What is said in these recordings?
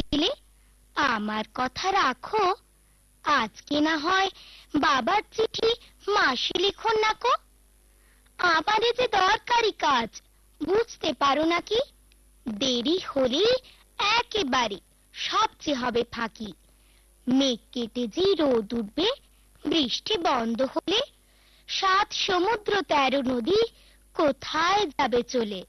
বলেছিলে আমার কথা রাখো, আজকে না হয় বাবার চিঠি মাসি লিখুন না কো। আমাদের যে দরকারি কাজ, বুঝতে পারো নাকি? দেরি হলে একেবারে সবচেয়ে হবে ফাঁকি। মেঘ কেটে যে রোদ উঠবে, বৃষ্টি বন্ধ হলে 7 সমুদ্র 13 নদী কোথায় যাবে চলে।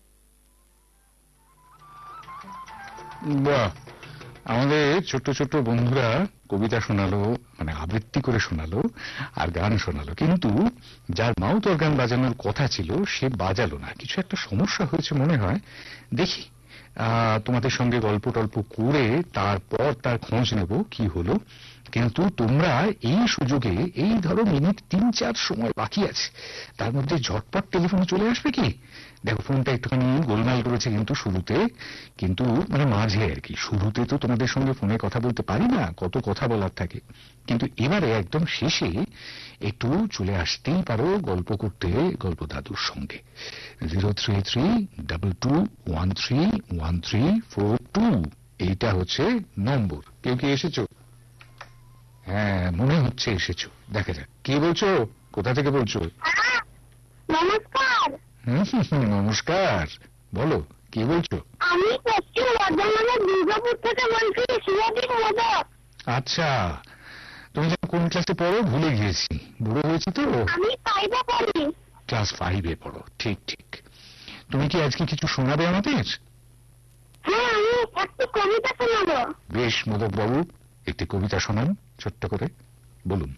বাহ, আমাদের ছোট্ট ছোট্ট বন্ধুরা কবিতা শোনালো, মানে আবৃত্তি করে শোনালো আর গান শোনালো, কিন্তু যার মাউথ অর্গান বাজানোর কথা ছিল সে বাজালো না। কিছু একটা সমস্যা হয়েছে মনে হয়। দেখি তোমাদের সঙ্গে গল্প টল্প করে তারপর তার খোঁজ নেব কি হলো। কিন্তু তোমরা এই সুযোগে, এই ধরো মিনিট 3-4 সময় বাকি আছে, তার মধ্যে ঝটপট টেলিফোনে চলে আসবে কি। দেখো ফোনটা একটুখানি গোলমাল করেছে কিন্তু শুরুতে, কিন্তু মানে মাঝে আর কি। শুরুতে তো তোমাদের সঙ্গে ফোনে কথা বলতে পারি না, কত কথা বলার থাকে, কিন্তু এবারে একদম শেষে একটু চলে আসতেই পারো গল্প করতে গল্প দাদুর সঙ্গে। 03322131342 এইটা হচ্ছে নম্বর। কেউ কি এসেছো? হ্যাঁ, মনে হচ্ছে এসেছো। দেখা যাক কে বলছো, কোথা থেকে বলছো? নমস্কার। নমস্কার, বলো কে বলছো? আমি পশ্চিম বর্ধমানের দুর্গাপুর থেকে বলছি, শিবাদীপ মোদক। আচ্ছা, তুমি যেন কোন ক্লাসে পড়ো ভুলে গিয়েছি, বুড়ো হয়েছি তো। আমি 5-এ পড়ি। ক্লাস 5-এ পড়ো, ঠিক ঠিক। তুমি কি আজকে কিছু শোনাবে আমাদের? হ্যাঁ, আমি একটি কবিতা শোনাবো। বেশ, মোদক বাবু একটি কবিতা শোনান ছোট্ট করে, বলুন।